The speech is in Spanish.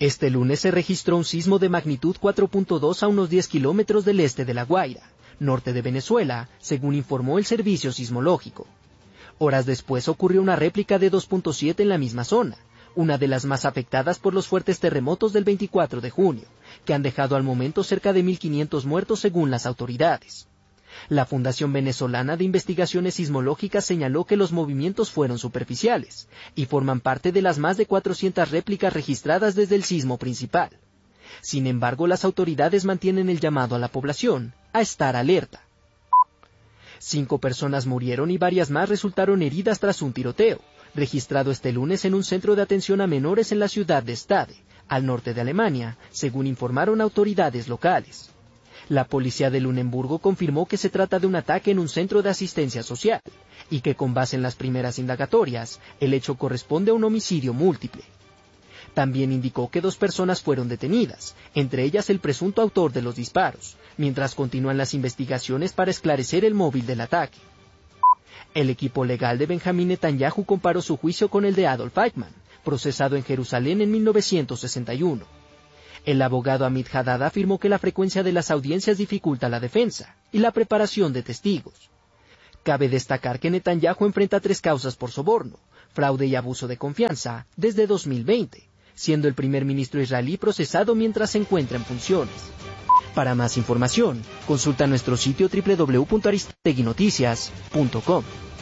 Este lunes se registró un sismo de magnitud 4.2 a unos 10 kilómetros del este de La Guaira, norte de Venezuela, según informó el Servicio Sismológico. Horas después ocurrió una réplica de 2.7 en la misma zona, una de las más afectadas por los fuertes terremotos del 24 de junio, que han dejado al momento cerca de 1.500 muertos según las autoridades. La Fundación Venezolana de Investigaciones Sismológicas señaló que los movimientos fueron superficiales y forman parte de las más de 400 réplicas registradas desde el sismo principal. Sin embargo, las autoridades mantienen el llamado a la población a estar alerta. 5 personas murieron y varias más resultaron heridas tras un tiroteo, registrado este lunes en un centro de atención a menores en la ciudad de Stade, al norte de Alemania, según informaron autoridades locales. La policía de Lunemburgo confirmó que se trata de un ataque en un centro de asistencia social, y que con base en las primeras indagatorias, el hecho corresponde a un homicidio múltiple. También indicó que 2 personas fueron detenidas, entre ellas el presunto autor de los disparos, mientras continúan las investigaciones para esclarecer el móvil del ataque. El equipo legal de Benjamín Netanyahu comparó su juicio con el de Adolf Eichmann, procesado en Jerusalén en 1961. El abogado Amit Haddad afirmó que la frecuencia de las audiencias dificulta la defensa y la preparación de testigos. Cabe destacar que Netanyahu enfrenta 3 causas por soborno, fraude y abuso de confianza desde 2020, siendo el primer ministro israelí procesado mientras se encuentra en funciones. Para más información, consulta nuestro sitio www.aristeguinoticias.com.